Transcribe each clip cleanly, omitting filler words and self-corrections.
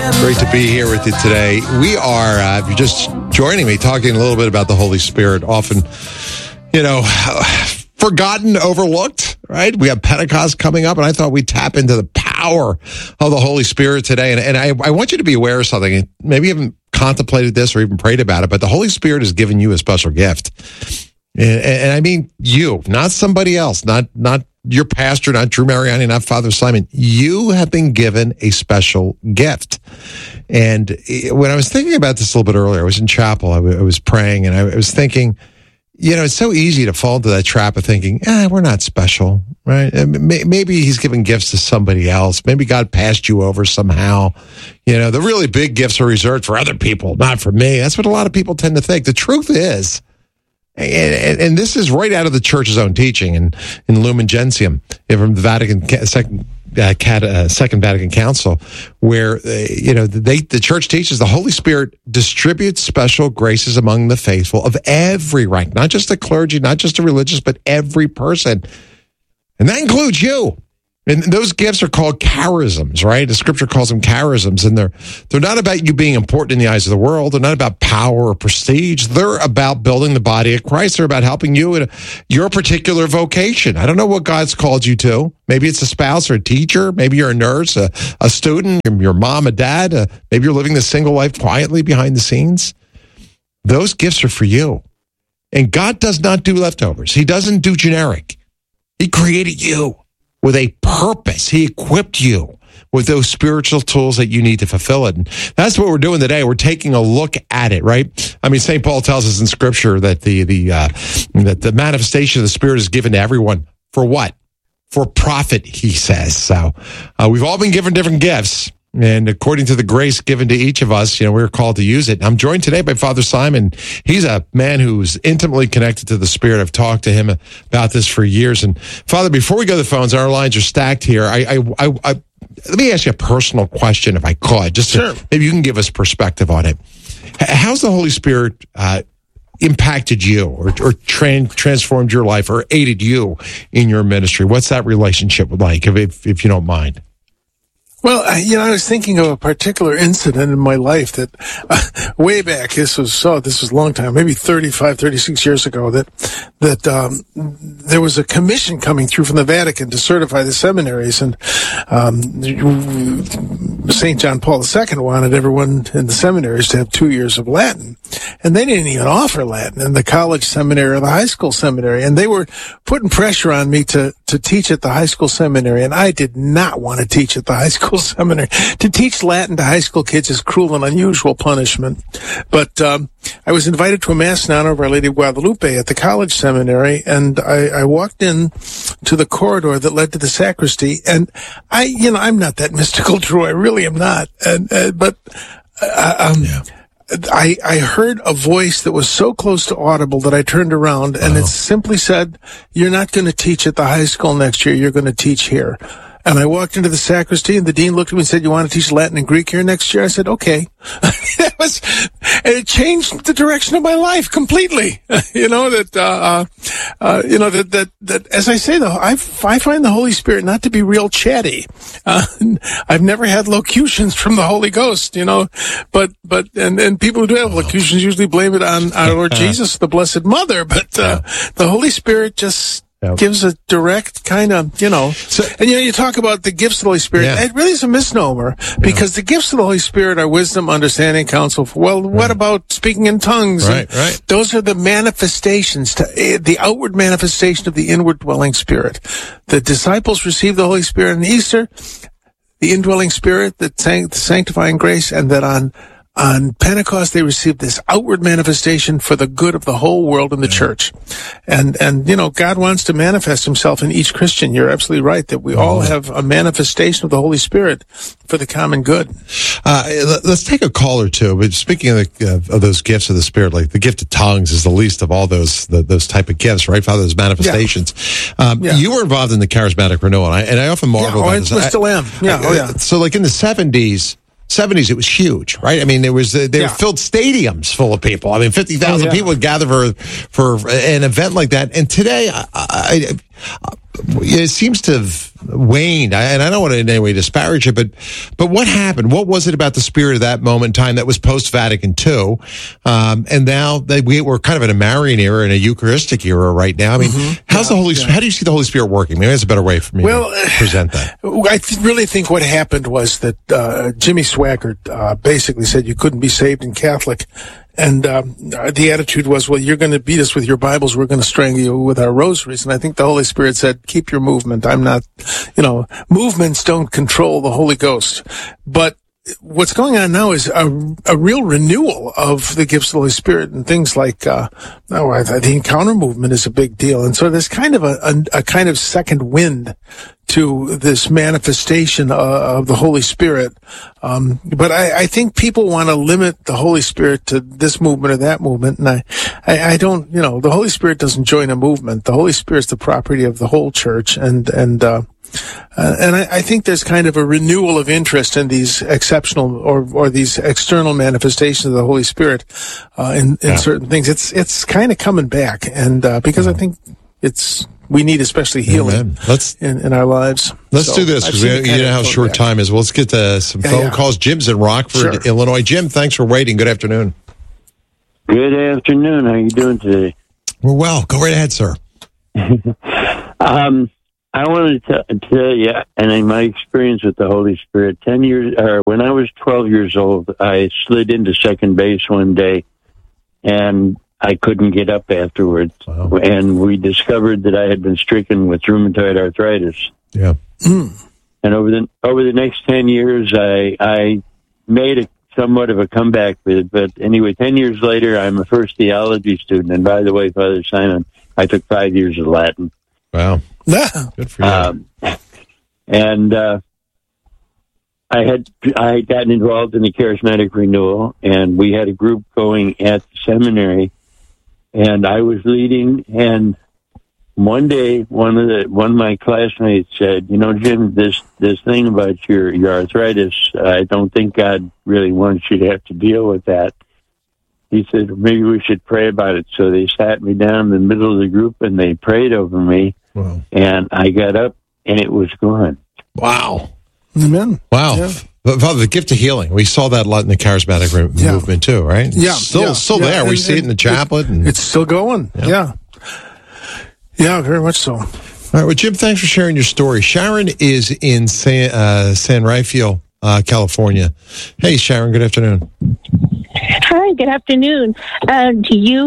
Great to be here with you today. We are, if you're just joining me, talking a little bit about the Holy Spirit, often, forgotten, overlooked, right? We have Pentecost coming up, and I thought we'd tap into the power of the Holy Spirit today. And I want you to be aware of something. Maybe you haven't contemplated this or even prayed about it, but the Holy Spirit has given you a special gift. And I mean you, not somebody else, not your pastor, not Drew Mariani, not Father Simon. You have been given a special gift. And when I was thinking about this a little bit earlier, I was in chapel, I was praying, and I was thinking, it's so easy to fall into that trap of thinking, we're not special, right? Maybe he's giving gifts to somebody else. Maybe God passed you over somehow. The really big gifts are reserved for other people, not for me. That's what a lot of people tend to think. The truth is, and this is right out of the church's own teaching in Lumen Gentium from the Second Vatican Council, where the church teaches the Holy Spirit distributes special graces among the faithful of every rank, not just the clergy, not just the religious, but every person, and that includes you. And those gifts are called charisms, right? The scripture calls them charisms, and they're not about you being important in the eyes of the world. They're not about power or prestige. They're about building the body of Christ. They're about helping you in your particular vocation. I don't know what God's called you to. Maybe it's a spouse or a teacher. Maybe you're a nurse, a student, your mom, a dad. Maybe you're living the single life quietly behind the scenes. Those gifts are for you. And God does not do leftovers. He doesn't do generic. He created you with a purpose. He equipped you with those spiritual tools that you need to fulfill it. And that's what we're doing today. We're taking a look at it, right? I mean, St. Paul tells us in Scripture that the manifestation of the Spirit is given to everyone. For what? For profit, he says. So we've all been given different gifts. And according to the grace given to each of us, we're called to use it. I'm joined today by Father Simon. He's a man who's intimately connected to the Spirit. I've talked to him about this for years. And Father, before we go to the phones, our lines are stacked here. Let me ask you a personal question, if I could. Just sure. Maybe you can give us perspective on it. How's the Holy Spirit impacted you or transformed your life or aided you in your ministry? What's that relationship like, if you don't mind? Well, I was thinking of a particular incident in my life that way back, this was a long time, maybe 35, 36 years ago, that there was a commission coming through from the Vatican to certify the seminaries, and St. John Paul II wanted everyone in the seminaries to have 2 years of Latin. And they didn't even offer Latin in the college seminary or the high school seminary. And they were putting pressure on me to teach at the high school seminary. And I did not want to teach at the high school seminary. To teach Latin to high school kids is cruel and unusual punishment. But I was invited to a mass in honor of Our Lady of Guadalupe at the college seminary. And I walked in to the corridor that led to the sacristy. And I'm not that mystical, Drew. I really am not. I heard a voice that was so close to audible that I turned around, and it simply said, "You're not going to teach at the high school next year. You're going to teach here." And I walked into the sacristy, and the dean looked at me and said, "You want to teach Latin and Greek here next year?" I said, "Okay." And it changed the direction of my life completely. That as I say, though, I find the Holy Spirit not to be real chatty. I've never had locutions from the Holy Ghost, but people who do have locutions usually blame it on our Lord Jesus, the Blessed Mother, but the Holy Spirit just gives a direct kind of, So, and you talk about the gifts of the Holy Spirit. Yeah. It really is a misnomer, because the gifts of the Holy Spirit are wisdom, understanding, counsel. What about speaking in tongues? Right. Those are the manifestations, the outward manifestation of the inward dwelling Spirit. The disciples received the Holy Spirit on Easter, the indwelling Spirit, the sanctifying grace, and that on Pentecost, they received this outward manifestation for the good of the whole world in the church. And God wants to manifest himself in each Christian. You're absolutely right that we all have a manifestation of the Holy Spirit for the common good. Let's take a call or two. But speaking of those gifts of the Spirit, like the gift of tongues is the least of all those type of gifts, right, Father? Those manifestations. Yeah. You were involved in the charismatic renewal, and I often marvel about this. I still am. So like in the 70s, it was huge, right? I mean, they filled stadiums full of people. I mean, 50,000 people would gather for an event like that. And today, it seems to have waned. And I don't want to in any way disparage it, but what happened? What was it about the spirit of that moment in time that was post-Vatican II? And now that we're kind of in a Marian era and a Eucharistic era right now. I mean, how's the Holy Spirit? How do you see the Holy Spirit working? Maybe that's a better way for me to present that. I really think what happened was that Jimmy Swaggart basically said you couldn't be saved in Catholic. And the attitude was, well, you're going to beat us with your Bibles. We're going to strangle you with our rosaries. And I think the Holy Spirit said, keep your movement. I'm not, movements don't control the Holy Ghost. But what's going on now is a real renewal of the gifts of the Holy Spirit, and things like the encounter movement is a big deal. And so there's kind of a kind of second wind to this manifestation of the Holy Spirit. But I think people want to limit the Holy Spirit to this movement or that movement. And I don't, the Holy Spirit doesn't join a movement. The Holy Spirit's the property of the whole church. And I think there's kind of a renewal of interest in these exceptional or these external manifestations of the Holy Spirit, in certain things. It's kind of coming back. And, because I think we need especially healing in our lives. Let's do this, because you know how short time is. Well, let's get to some phone calls. Jim's in Rockford, Illinois. Jim, thanks for waiting. Good afternoon. Good afternoon. How are you doing today? We're well. Go right ahead, sir. I wanted to tell you, and in my experience with the Holy Spirit, when I was 12 years old, I slid into second base one day, and I couldn't get up afterwards. Wow. And we discovered that I had been stricken with rheumatoid arthritis. Yeah. And over the next 10 years, I made somewhat of a comeback with it. But anyway, 10 years later, I'm a first theology student. And by the way, Father Simon, I took 5 years of Latin. Wow. Good for you. And I had gotten involved in the charismatic renewal, and we had a group going at the seminary, and I was leading. And one day, one of my classmates said, Jim, this thing about your arthritis, I don't think God really wants you to have to deal with that. He said, maybe we should pray about it. So they sat me down in the middle of the group, and they prayed over me. Wow. And I got up, and it was gone. Wow. Amen. Wow. Yeah. Father, the gift of healing. We saw that a lot in the charismatic movement too, right? Yeah. Still there. We see it in the chaplet. It's still going. Yeah. Yeah, very much so. All right. Well, Jim, thanks for sharing your story. Sharon is in San Rafael, California. Hey, Sharon, good afternoon. Hi, good afternoon. Can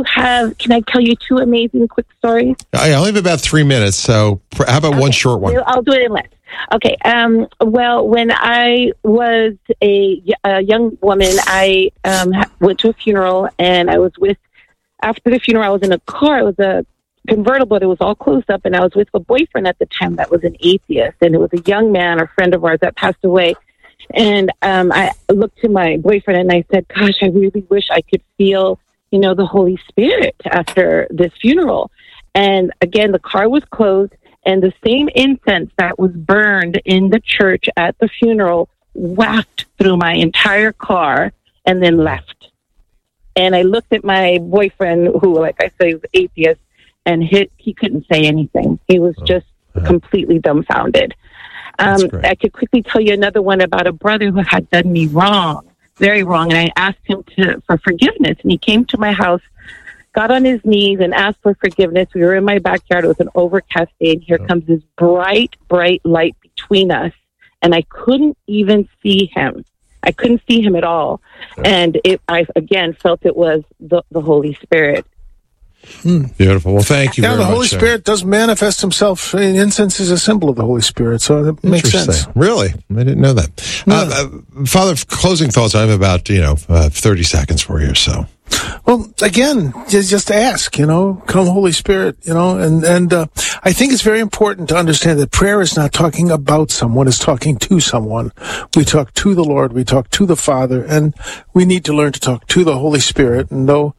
I tell you two amazing quick stories? I only have about 3 minutes, so how about one short one? I'll do it in less. Okay. Well, when I was a young woman, I went to a funeral, and after the funeral, I was in a car. It was a convertible that was all closed up, and I was with a boyfriend at the time that was an atheist, and it was a young man, a friend of ours that passed away. And I looked to my boyfriend and I said, gosh, I really wish I could feel, the Holy Spirit after this funeral. And again, the car was closed, and the same incense that was burned in the church at the funeral wafted through my entire car and then left. And I looked at my boyfriend, who, like I say, was atheist, and he couldn't say anything. He was just completely dumbfounded. I could quickly tell you another one about a brother who had done me wrong, very wrong, and I asked him for forgiveness, and he came to my house, got on his knees, and asked for forgiveness. We were in my backyard. It was an overcast day, and here comes this bright, bright light between us, and I couldn't even see him. I couldn't see him at all, and I again felt it was the Holy Spirit. Beautiful. Well, thank you very much. The Holy Spirit does manifest himself. Incense is a symbol of the Holy Spirit, so that makes sense. Really? I didn't know that. Yeah. Father, closing thoughts. I have about 30 seconds for you or so. Well, again, just ask, come Holy Spirit, and I think it's very important to understand that prayer is not talking about someone, it's talking to someone. We talk to the Lord, we talk to the Father, and we need to learn to talk to the Holy Spirit and know,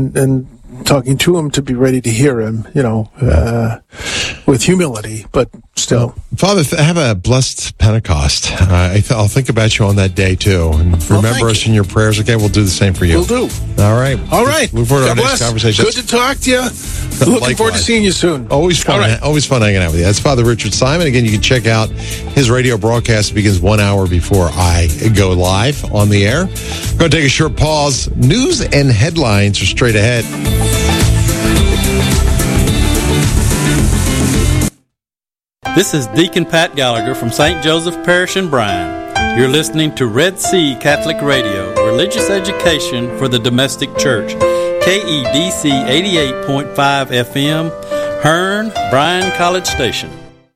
and talking to him to be ready to hear him, with humility, but still. Father, have a blessed Pentecost. I'll think about you on that day, too. And remember us in your prayers, okay? We'll do the same for you. We'll do. All right. All right. Look forward to our God next bless. conversation. Good to talk to you. Looking Likewise. forward to seeing you soon. Always fun. All right. Always fun hanging out with you. That's Father Richard Simon. Again, you can check out his radio broadcast. It begins 1 hour before I go live on the air. We're going to take a short pause. News and headlines are straight ahead. This is Deacon Pat Gallagher from St. Joseph Parish in Bryan. You're listening to Red Sea Catholic Radio, religious education for the domestic church. KEDC 88.5 FM, Hearn, Bryan College Station.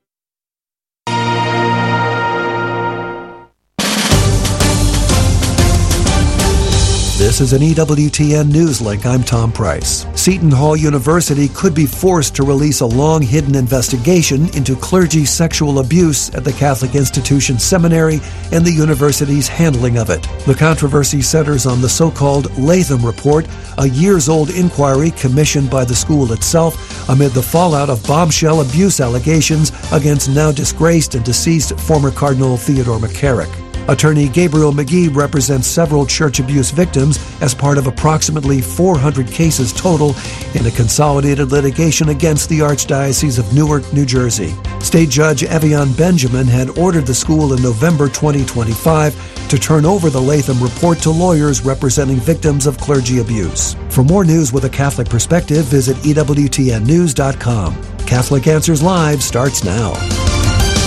This is an EWTN News Link. I'm Tom Price. Seton Hall University could be forced to release a long-hidden investigation into clergy sexual abuse at the Catholic Institution Seminary and the university's handling of it. The controversy centers on the so-called Latham Report, a years-old inquiry commissioned by the school itself amid the fallout of bombshell abuse allegations against now disgraced and deceased former Cardinal Theodore McCarrick. Attorney Gabriel McGee represents several church abuse victims as part of approximately 400 cases total in a consolidated litigation against the Archdiocese of Newark, New Jersey. State Judge Evian Benjamin had ordered the school in November 2025 to turn over the Latham Report to lawyers representing victims of clergy abuse. For more news with a Catholic perspective, visit EWTNnews.com. Catholic Answers Live starts now.